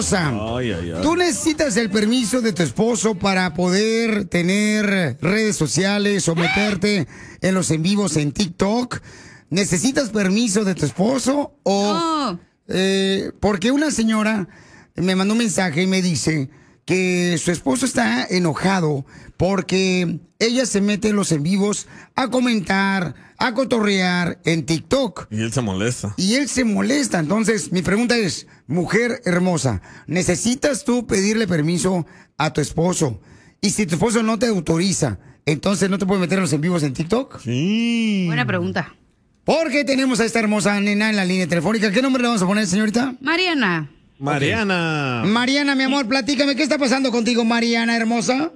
hermosa. Ay, ay, ay. ¿Tú necesitas el permiso de tu esposo para poder tener redes sociales o meterte en los en vivos en TikTok? ¿Necesitas permiso de tu esposo o...? Porque una señora me mandó un mensaje y me dice que su esposo está enojado porque ella se mete en los en vivos a comentar, a cotorrear en TikTok. Y él se molesta. Entonces, mi pregunta es, mujer hermosa, ¿necesitas tú pedirle permiso a tu esposo? Y si tu esposo no te autoriza, entonces no te puedes meter en los en vivos en TikTok. Sí. Buena pregunta. Porque tenemos a esta hermosa nena en la línea telefónica. ¿Qué nombre le vamos a poner, señorita? Mariana. Mariana. Okay. Mariana, mi amor, platícame, ¿qué está pasando contigo, Mariana hermosa?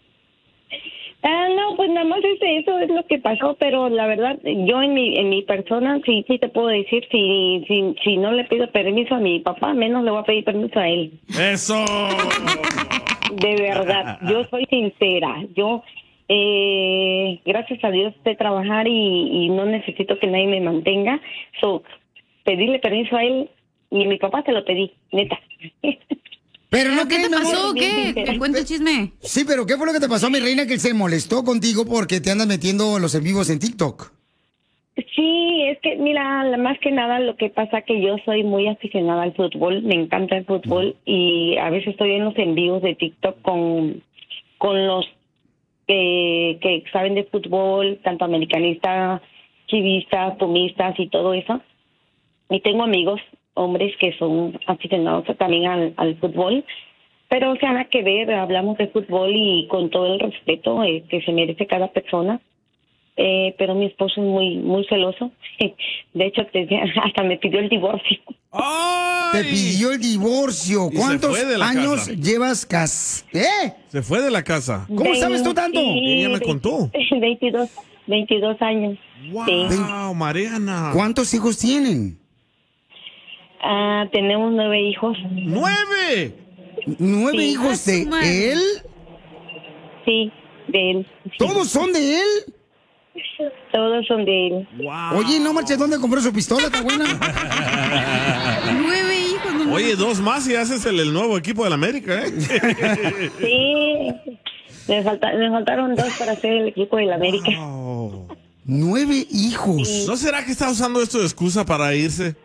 No, pues nada más eso es lo que pasó, pero la verdad, yo en mi persona sí te puedo decir, si no le pido permiso a mi papá, menos le voy a pedir permiso a él. ¡Eso! De verdad, yo soy sincera, yo gracias a Dios sé trabajar y no necesito que nadie me mantenga, pedirle permiso a él y a mi papá se lo pedí, neta. Pero no, ¿qué te pasó? ¿Qué? ¿Te cuento el chisme? Sí, pero ¿qué fue lo que te pasó, mi reina, que él se molestó contigo porque te andas metiendo los en vivos en TikTok? Sí, es que, mira, más que nada lo que pasa que yo soy muy aficionada al fútbol, me encanta el fútbol y a veces estoy en los en vivos de TikTok con los que saben de fútbol, tanto americanistas, chivistas, pumistas y todo eso. Y tengo amigos, hombres que son aficionados también al fútbol, pero o sea, nada que ver, hablamos de fútbol y con todo el respeto que se merece cada persona, pero mi esposo es muy muy celoso, de hecho hasta me pidió el divorcio. ¡Ay! Te pidió el divorcio. ¿Cuántos años llevas Se fue de la casa. ¿Cómo sabes tú tanto? Ella me contó. 22 años. ¡Wow, Sí. Mariana! ¿Cuántos hijos tienen? Tenemos 9 hijos. ¡9! ¿9 Sí. hijos de él? Sí, de él. Sí. ¿Todos son de él? Todos son de él. Wow. Oye, no marches, ¿dónde compró su pistola? ¿Está buena? 9 hijos. No. Oye, 2 más y haces el nuevo equipo del América, ¿eh? Sí, me faltaron 2 para hacer el equipo del América. Wow. 9 hijos. ¿No será que está usando esto de excusa para irse?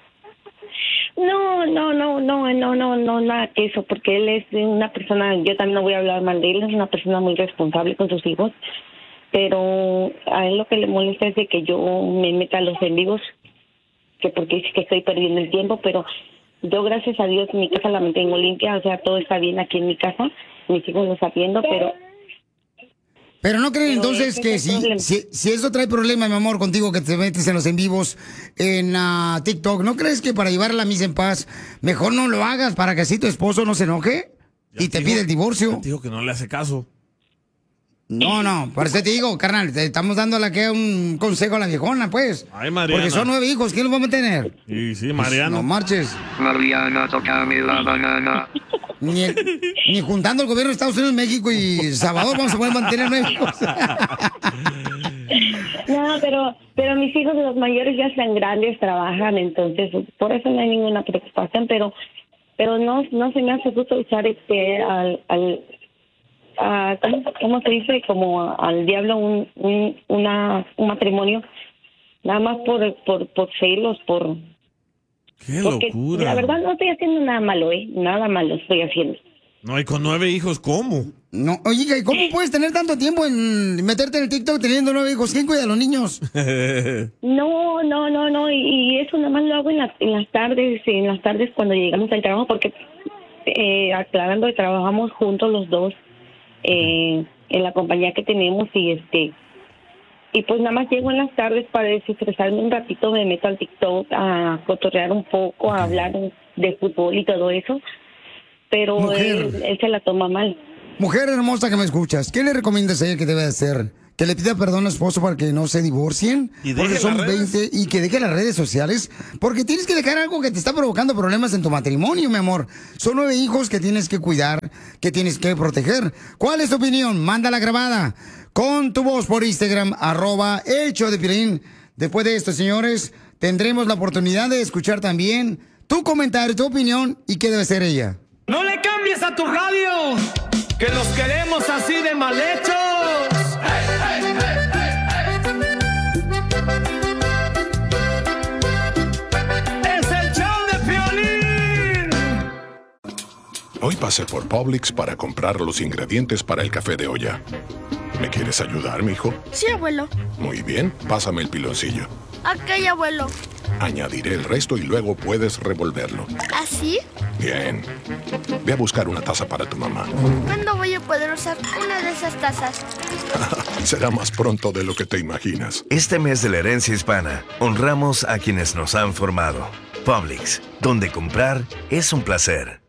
No, nada que eso, porque él es una persona, yo también no voy a hablar mal de él, es una persona muy responsable con sus hijos, pero a él lo que le molesta es de que yo me meta a los en vivos, que porque dice que estoy perdiendo el tiempo, pero yo gracias a Dios mi casa la mantengo limpia, o sea, todo está bien aquí en mi casa, mis hijos lo están viendo, Pero no creen Pero entonces ese que es el problema. si eso trae problema, mi amor, contigo, que te metes en los en vivos en TikTok, ¿no crees que para llevar la misa en paz, mejor no lo hagas para que así tu esposo no se enoje y te pide el divorcio? Dijo que no le hace caso. No, por eso te digo, carnal, te estamos dando un consejo a la viejona, pues. Ay, Mariana. Porque son 9 hijos, ¿quién los va a mantener? Sí, Mariana. No marches. Mariana, tócame la banana. Ni juntando el gobierno de Estados Unidos, México y Salvador vamos a poder mantener 9 hijos. No, pero mis hijos los mayores ya están grandes, trabajan, entonces por eso no hay ninguna preocupación, pero no se me hace justo echar ¿cómo se dice? Como al diablo un matrimonio, nada más por celos, ¡Qué porque locura! la verdad no estoy haciendo nada malo, nada malo estoy haciendo. No, y con 9 hijos, ¿cómo? No, oye, ¿cómo puedes tener tanto tiempo en meterte en el TikTok teniendo 9 hijos? ¿Quién cuida a los niños? No, y eso nada más lo hago en las tardes cuando llegamos al trabajo, porque aclarando que trabajamos juntos los dos en la compañía que tenemos y pues nada más llego en las tardes para desestresarme un ratito, me meto al TikTok a cotorrear un poco, a hablar de fútbol y todo eso, pero él se la toma mal. Mujer hermosa que me escuchas, ¿qué le recomiendas a ella que debe hacer? ¿Que le pida perdón al esposo para que no se divorcien? Y porque deje son las redes. 20 y que deje las redes sociales. Porque tienes que dejar algo que te está provocando problemas en tu matrimonio, mi amor. Son 9 hijos que tienes que cuidar, que tienes que proteger. ¿Cuál es tu opinión? Mándala grabada con tu voz por Instagram, @El Show de Piolín. Después de esto, señores, tendremos la oportunidad de escuchar también tu comentario, tu opinión y qué debe ser ella. tu radio, que los queremos así de mal hechos. ¡Es el show de Piolín! Hoy pasé por Publix para comprar los ingredientes para el café de olla. ¿Me quieres ayudar, mijo? Sí, abuelo. Muy bien, pásame el piloncillo. Ok, abuelo. Añadiré el resto y luego puedes revolverlo. ¿Así? Bien. Ve a buscar una taza para tu mamá. ¿Cuándo voy a poder usar una de esas tazas? Será más pronto de lo que te imaginas. Este mes de la herencia hispana, honramos a quienes nos han formado. Publix, donde comprar es un placer.